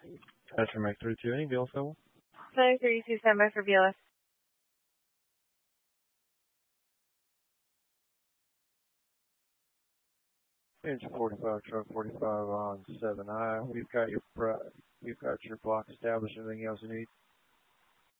Passenger Mike 32, any BLS level? 932, standby for BLS. Engine 45, truck 45 on 7I. We've got your block established. Anything else you need?